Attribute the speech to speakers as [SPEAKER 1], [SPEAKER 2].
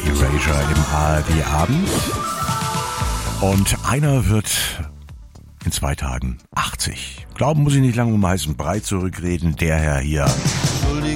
[SPEAKER 1] Erasure im ARD-Abend. Und einer wird in 2 Tagen 80. Glauben muss ich nicht lange um heißen Brei zurückreden. Der Herr hier.